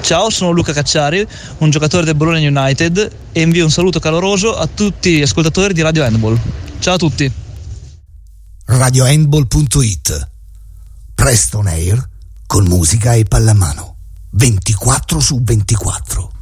Ciao, sono Luca Cacciari, un giocatore del Bologna United, e invio un saluto caloroso a tutti gli ascoltatori di Radio Handball. Ciao a tutti. RadioHandball.it. Presto on air con musica e pallamano 24/24.